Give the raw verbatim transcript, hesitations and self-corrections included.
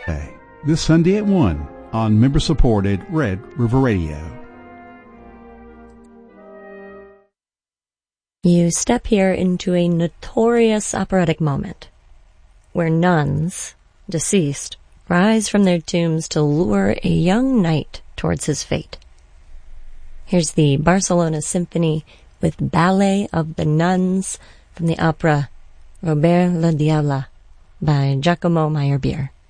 This Sunday at one on member-supported Red River Radio. You step here into a notorious operatic moment, where nuns, deceased, rise from their tombs to lure a young knight towards his fate. Here's the Barcelona Symphony with Ballet of the Nuns from the opera Robert le Diable by Giacomo Meyerbeer.